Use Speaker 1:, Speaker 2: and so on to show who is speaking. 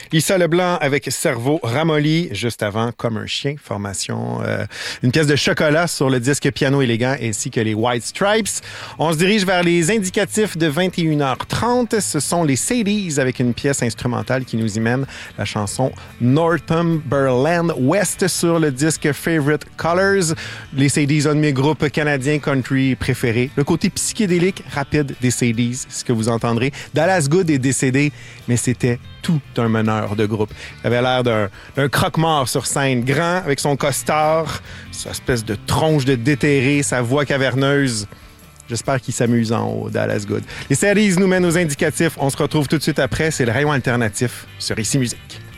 Speaker 1: Lisa Leblanc avec Cerveau ramolli, juste avant Comme un chien, formation, une pièce de chocolat sur le disque Piano élégant ainsi que les White Stripes. On se dirige vers les indicatifs de 21h30. Ce sont les Sadies avec une pièce instrumentale qui nous y mène, la chanson Northumberland West sur le disque Favorite Colors. Les Sadies, un de mes groupes canadiens country préférés. Le côté psychédélique rapide des Sadies, ce que vous entendrez. Dallas Good est décédé, mais c'était tout un meneur de groupe. Il avait l'air d'un croque-mort sur scène, grand, avec son costard, sa espèce de tronche de déterré, sa voix caverneuse. J'espère qu'il s'amuse en haut, Dallas Good. Les Sadies nous mènent aux indicatifs. On se retrouve tout de suite après. C'est le rayon alternatif sur Ici Musique.